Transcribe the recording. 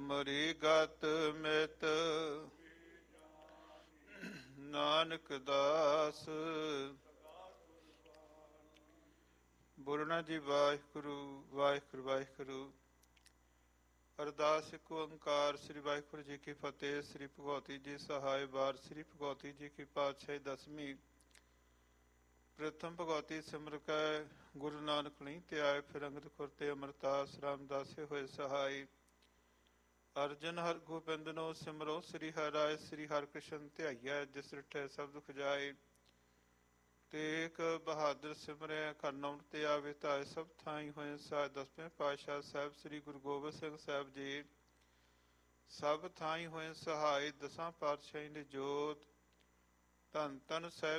ਤੁਮਰੀ ਗਤ ਮਿਤ ਨਾਨਕ ਦਾਸ। ਬੋਲਣਾ ਜੀ ਵਾਹਿਗੁਰੂ ਵਾਹਿਗੁਰੂ ਵਾਹਿਗੁਰੂ। ਅਰਦਾਸ ਇੱਕ ਓੰਕਾਰ। ਸ੍ਰੀ ਵਾਹਿਗੁਰੂ ਜੀ ਕੀ ਫਤਿਹ। ਸ੍ਰੀ ਭਗਵਤੀ ਜੀ ਸਹਾਇ ਵਾਰ। ਸ੍ਰੀ ਭਗਵਤੀ ਜੀ ਕੀ ਪਾਤਸ਼ਾਹੀ ਦਸਵੀਂ। ਪ੍ਰਥਮ ਭਗਵਤੀ ਸਿਮਰ ਕੈ ਗੁਰੂ ਨਾਨਕ ਨਹੀਂ ਧਿਆਏ। ਫਿਰ ਅੰਗਦ ਖੁਰ ਤੇ ਅਮਰਦਾਸ ਰਾਮਦਾਸੇ ਹੋਏ ਸਹਾਈ। ਅਰਜਨ ਹਰ ਗੋਬਿੰਦਨੋ ਸਿਮਰੋ ਸ੍ਰੀ ਹਰਿ ਰਾਇ। ਸ੍ਰੀ ਹਰਿ ਕ੍ਰਿਸ਼ਨ ਧਿਆਈਐ ਜਿਸ ਰਿਠੈ ਸਭ ਦੁਖ ਜਾਏ। ਤੇਗ ਬਹਾਦਰ ਸਿਮਰੈ ਘਰ ਨਮਨ ਤੇ ਆਵੇ ਧਾਇ। ਸਭ ਥਾਈ ਹੋਏ ਸਹਾਇ। ਦਸਵੇਂ ਪਾਤਸ਼ਾਹ ਸਾਹਿਬ ਸ੍ਰੀ ਗੁਰੂ ਗੋਬਿੰਦ ਸਿੰਘ ਸਾਹਿਬ ਜੀ ਸਭ ਥਾਈ ਹੋਏ ਸਹਾਈ। ਦਸਾਂ ਪਾਤਸ਼ਾਹੀ ਦੀ ਜੋਤ ਧੰਨ ਧੰਨ ਸਾਹਿਬ